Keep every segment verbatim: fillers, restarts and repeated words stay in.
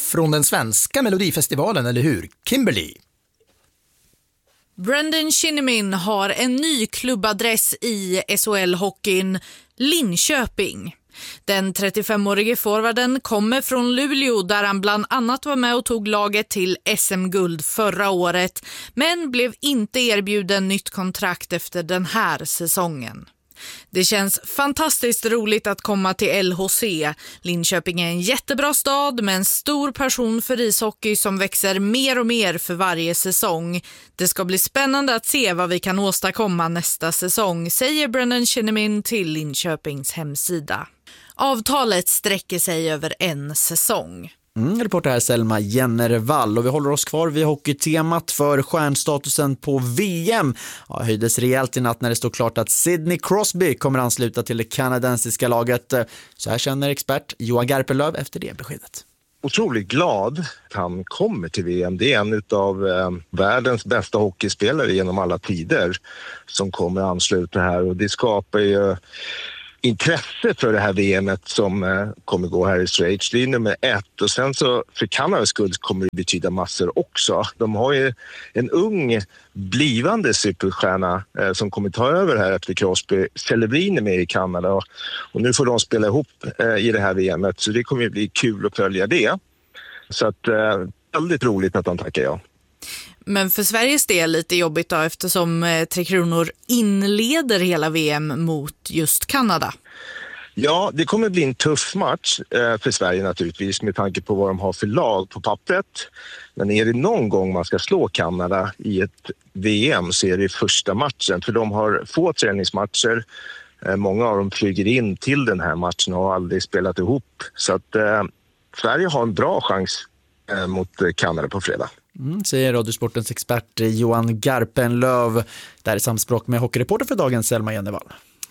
från den svenska Melodifestivalen, eller hur? Kimberly. Brendan Shinnimin har en ny klubbadress i S H L-hockeyn, Linköping. Den trettiofemårige forwarden kommer från Luleå där han bland annat var med och tog laget till S M-guld förra året, men blev inte erbjuden nytt kontrakt efter den här säsongen. Det känns fantastiskt roligt att komma till L H C. Linköping är en jättebra stad med en stor passion för ishockey som växer mer och mer för varje säsong. Det ska bli spännande att se vad vi kan åstadkomma nästa säsong, säger Brendan Shinnimin till Linköpings hemsida. Avtalet sträcker sig över en säsong. Mm, reporter här Selma Jennervall, och vi håller oss kvar vid hockeytemat för stjärnstatusen på V M. Ja, höjdes rejält i natt när det stod klart att Sidney Crosby kommer ansluta till det kanadensiska laget. Så här känner expert Johan Garpenlöv efter det beskedet. Otroligt glad att han kommer till V M. Det är en av eh, världens bästa hockeyspelare genom alla tider som kommer ansluta här, och det skapar ju eh, intresse för det här V M:et som eh, kommer gå här i Schweiz. Det är nummer ett, och sen så för Kanadas skull kommer det betyda massor också. De har ju en ung blivande superstjärna eh, som kommer ta över här efter Crosby. Celebrin är med i Kanada, och, och nu får de spela ihop eh, i det här V M:et, så det kommer att bli kul att följa det. Så att eh, väldigt roligt att de tackar jag. Men för Sveriges del lite jobbigt då, eftersom eh, Tre Kronor inleder hela V M mot just Kanada. Ja, det kommer bli en tuff match eh, för Sverige naturligtvis med tanke på vad de har för lag på pappret. Men är det någon gång man ska slå Kanada i ett V M så är det första matchen. För de har få träningsmatcher. Eh, många av dem flyger in till den här matchen och har aldrig spelat ihop. Så att eh, Sverige har en bra chans eh, mot Kanada på fredag. Mm, säger Radiosportens expert Johan Garpenlöv. Där är samspråk med hockeyreporter för dagen Selma Jennervall.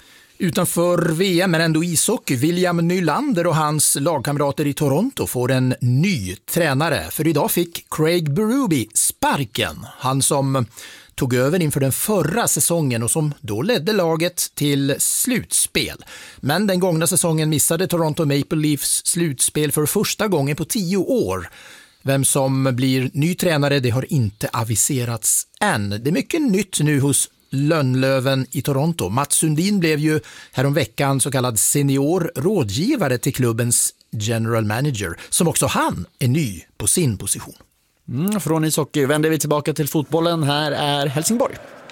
Utanför V M men ändå ishockey, William Nylander och hans lagkamrater i Toronto får en ny tränare. För idag fick Craig Berube sparken. Han som tog över inför den förra säsongen och som då ledde laget till slutspel. Men den gångna säsongen missade Toronto Maple Leafs slutspel för första gången på tio år. Vem som blir ny tränare, det har inte aviserats än. Det är mycket nytt nu hos Lönnlöven i Toronto. Mats Sundin blev ju häromveckan så kallad senior rådgivare till klubbens general manager, som också han är ny på sin position. Mm, från ishockey vänder vi tillbaka till fotbollen. Här är Helsingborg.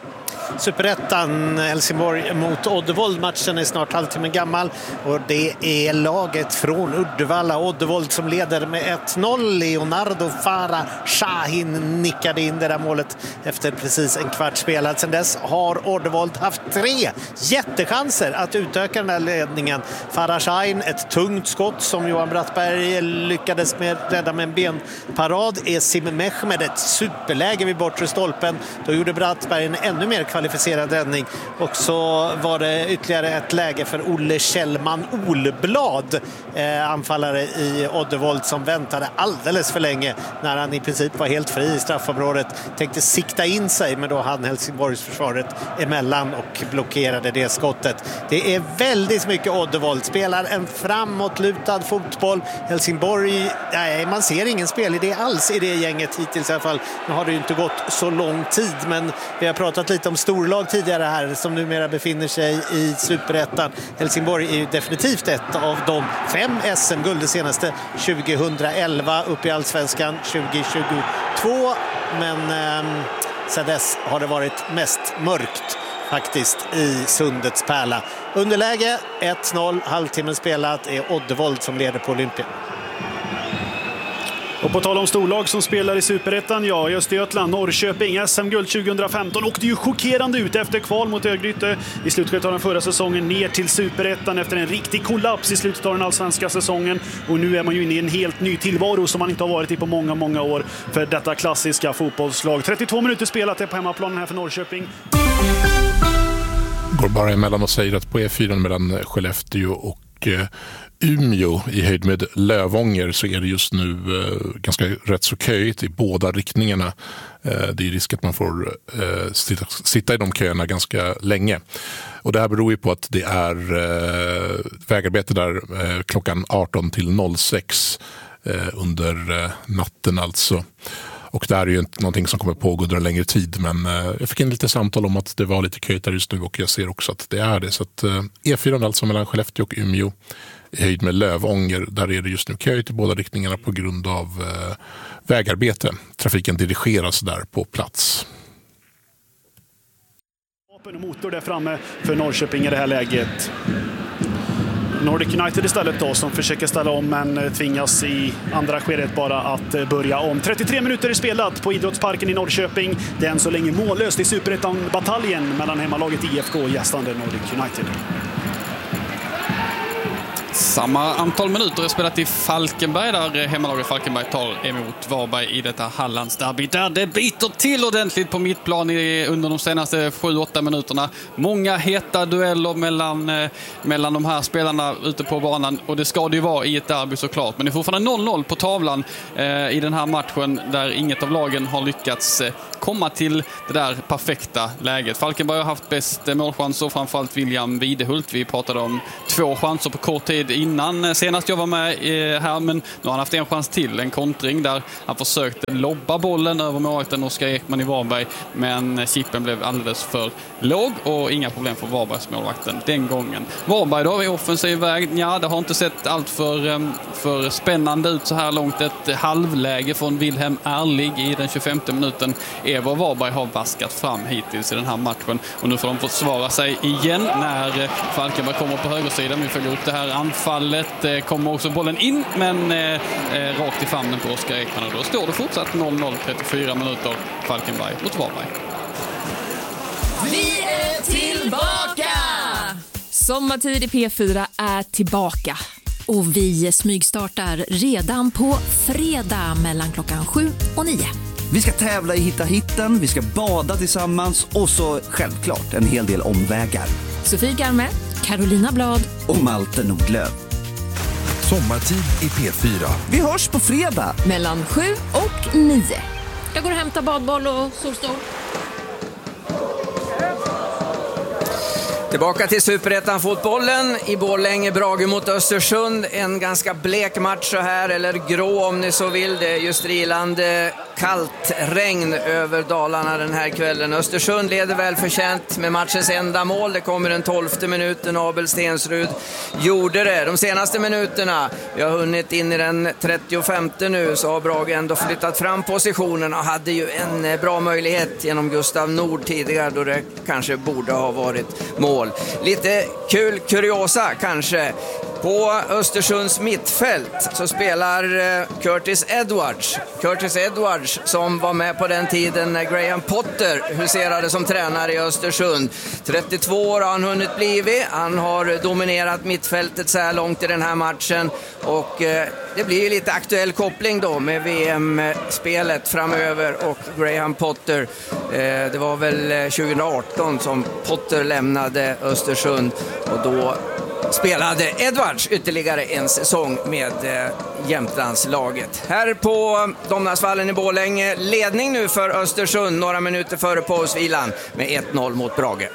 Superettan, Helsingborg mot Oddevold. Matchen är snart halvtimmen gammal och det är laget från Uddevalla. Oddevold som leder med ett noll. Leonardo Farah Shahin nickade in det där målet efter precis en kvart spelad. Sen dess har Oddevold haft tre jättechanser att utöka den här ledningen. Farah Shahin, ett tungt skott som Johan Brattberg lyckades med rädda med en benparad. Esim Mehmed ett superläge vid bortre stolpen. Då gjorde Brattberg en ännu mer kvalificerad räddning, och så var det ytterligare ett läge för Olle Kjellman Olblad, eh, anfallare i Oddevold, som väntade alldeles för länge när han i princip var helt fri i straffområdet, tänkte sikta in sig, men då hade Helsingborgs försvaret emellan och blockerade det skottet. Det är väldigt mycket Oddevold, spelar en framåtlutad fotboll. Helsingborg, nej, man ser ingen spelidé alls i det gänget hittills i alla fall. Nu har det ju inte gått så lång tid, men vi har pratat lite om storlag tidigare här som numera befinner sig i Superettan. Helsingborg är ju definitivt ett av de fem S M-guld det senaste tjugohundraelva, upp i Allsvenskan tjugohundratjugotvå, men eh, sedan dess har det varit mest mörkt faktiskt i Sundets pärla. Underläge ett noll, halvtimmen spelat, är Oddevold som leder på Olympia. Och på tal om storlag som spelar i Superettan, ja, i Östergötland, Norrköping, S M-guld tjugohundrafemton åkte ju chockerande ut efter kval mot Örgryte i slutskedet av den förra säsongen ner till Superettan efter en riktig kollaps i slutet av den allsvenska säsongen. Och nu är man ju inne i en helt ny tillvaro som man inte har varit i på många, många år för detta klassiska fotbollslag. trettiotvå minuter spelat är på hemmaplanen här för Norrköping. Går bara emellan och säger att på E fyra mellan Skellefteå och Umeå i höjd med Lövånger så är det just nu eh, ganska rätt så köigt i båda riktningarna. Eh, det är risk att man får eh, sitta, sitta i de köerna ganska länge. Och det här beror ju på att det är eh, vägarbete där eh, klockan arton till noll sex. eh, under eh, natten alltså. Och det här är ju inte någonting som kommer pågå under en längre tid, men eh, jag fick in lite samtal om att det var lite köjt där just nu och jag ser också att det är det. Så att eh, E fyra alltså mellan Skellefteå och Umeå i höjd med Lövånger, där är det just nu köjt i båda riktningarna på grund av eh, vägarbete. Trafiken dirigeras där på plats. Vapen och motor där framme för Norrköping i det här läget. Nordic United istället då, som försöker ställa om men tvingas i andra skedet bara att börja om. trettiotre minuter är spelat på Idrottsparken i Norrköping. Det är än så länge mållöst i Superettan-bataljen mellan hemmalaget I F K och gästande Nordic United. Samma antal minuter är spelat i Falkenberg, där hemmalaget Falkenberg tar emot Varberg i detta Hallandsderby, där det biter till ordentligt på mittplan i, under de senaste sju åtta minuterna. Många heta dueller mellan, eh, mellan de här spelarna ute på banan, och det ska det ju vara i ett derby såklart. Men det är fortfarande noll noll på tavlan eh, i den här matchen, där inget av lagen har lyckats eh, komma till det där perfekta läget. Falkenberg har haft bäst målchanser, framförallt William Videhult. Vi pratade om två chanser på kort tid innan senast jag var med här, men nu har han haft en chans till, en kontring där han försökte lobba bollen över målvakten Oskar Ekman i Varberg, men chippen blev alldeles för låg och inga problem för Varbergs målvakten den gången. Varberg då i offensiv väg, ja, det har inte sett allt för, för spännande ut så här långt. Ett halvläge från Wilhelm Erlig i den tjugofemte minuten är vad Varberg har vaskat fram hittills i den här matchen, och nu får de försvara sig igen när Falkenberg kommer på högersidan. Vi följer upp det här anfallet, kommer också bollen in, men eh, rakt i famnen på Oskar Ekman, och då står det fortsatt noll noll, trettiofyra minuter, Falkenberg mot Varberg. Vi är tillbaka! Sommartid i P fyra är tillbaka. Och vi smygstartar redan på fredag mellan klockan sju och nio. Vi ska tävla i Hitta hitten, vi ska bada tillsammans och så självklart en hel del omvägar. Sofie Garme, Carolina Blad och Malte Nordlöf. Sommartid i P fyra. Vi hörs på fredag mellan sju och nio. Jag går och hämtar badboll och solstol. Tillbaka till Superettan-fotbollen i Borlänge, Brage mot Östersund. En ganska blek match så här, eller grå om ni så vill. Det är ju strilande kallt regn över Dalarna den här kvällen. Östersund leder väl förtjänt med matchens enda mål. Det kommer den tolfte minuten. Abel Stensrud gjorde det. De senaste minuterna, vi har hunnit in i den trettiofemte nu, så har Brage ändå flyttat fram positionen och hade ju en bra möjlighet genom Gustav Nord tidigare, då det kanske borde ha varit mål. Lite kul kuriosa kanske. På Östersunds mittfält så spelar Curtis Edwards. Curtis Edwards som var med på den tiden när Graham Potter huserade som tränare i Östersund. trettiotvå år har han hunnit blivit. Han har dominerat mittfältet så här långt i den här matchen. Och eh, det blir ju lite aktuell koppling då med V M-spelet framöver och Graham Potter. Eh, det var väl tjugoarton som Potter lämnade Östersund, och då spelade Edwards ytterligare en säsong med eh, Jämtlandslaget. Här på Domnarsvallen i Borlänge, ledning nu för Östersund några minuter före pausvilan med ett noll mot Brage.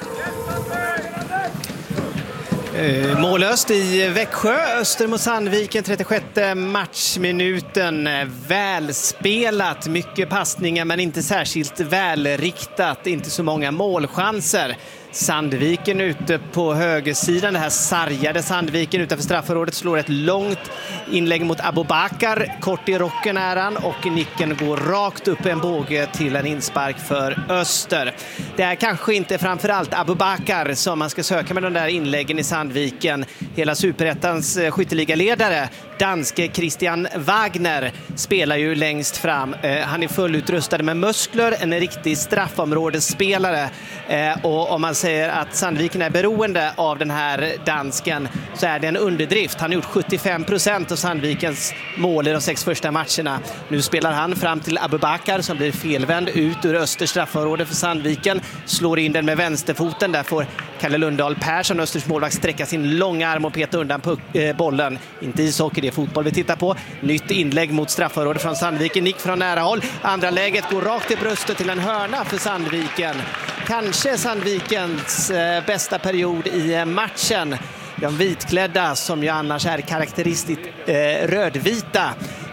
Eh, målöst i Växjö, Öster mot Sandviken, trettiosjätte matchminuten. Välspelat, mycket passningar men inte särskilt välriktat, inte så många målchanser. Sandviken ute på högersidan, det här sargade Sandviken utanför straffområdet, slår ett långt inlägg mot Abubakar, kort i rocken är han, och nicken går rakt upp en båge till en inspark för Öster. Det är kanske inte framförallt Abubakar som man ska söka med de där inläggen i Sandviken. Hela Superettans skytteligaledare, danske Christian Wagner, spelar ju längst fram. Han är fullutrustad med muskler, en riktig straffområdesspelare, och om man säger att Sandviken är beroende av den här dansken så är det en underdrift. Han har gjort sjuttiofem procent av Sandvikens mål i de sex första matcherna. Nu spelar han fram till Abubakar som blir felvänd ut ur Östers straffområde för Sandviken. Slår in den med vänsterfoten. Där får Kalle Lundahl Persson, Östers målvakt, sträcka sin långa arm och peta undan puck, eh, bollen. Inte ishockey, det är fotboll vi tittar på. Nytt inlägg mot straffområde från Sandviken. Nick från nära håll. Andra läget går rakt i bröstet till en hörna för Sandviken. Kanske Sandvikens eh, bästa period i eh, matchen. De vitklädda, som ju annars är karaktäristiskt eh, rödvita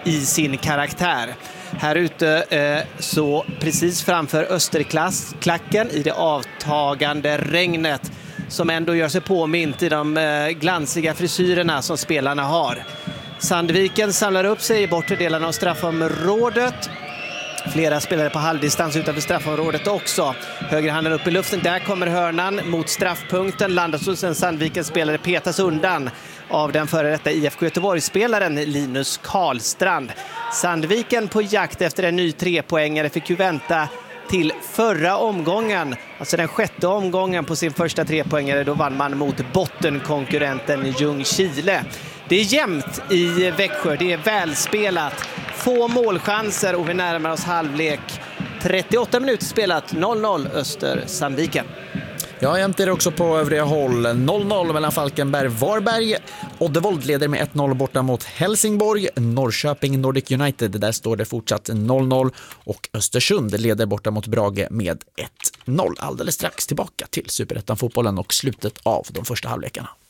i sin karaktär. Här ute eh, så precis framför Österklacken i det avtagande regnet som ändå gör sig påmint i de eh, glansiga frisyrerna som spelarna har. Sandviken samlar upp sig i bortre delen av straffområdet. Flera spelare på halvdistans utanför straffområdet också. Högerhanden upp i luften, där kommer hörnan mot straffpunkten. Landas hos en Sandvikens spelare, petas undan av den före detta I F K Göteborg-spelaren Linus Karlstrand. Sandviken på jakt efter en ny trepoängare fick ju vänta till förra omgången, alltså den sjätte omgången på sin första trepoängare. Då vann man mot bottenkonkurrenten Ljungskile. Det är jämnt i Växjö, det är välspelat. Få målchanser och vi närmar oss halvlek. trettioåtta minuter spelat, noll noll Öster-Sandviken. Ja, jämt är det också på övriga håll. noll noll mellan Falkenberg och Varberg. Oddevold leder med ett noll borta mot Helsingborg. Norrköping Nordic United, där står det fortsatt noll noll. Och Östersund leder borta mot Brage med ett noll. Alldeles strax tillbaka till Superettan-fotbollen och slutet av de första halvlekarna.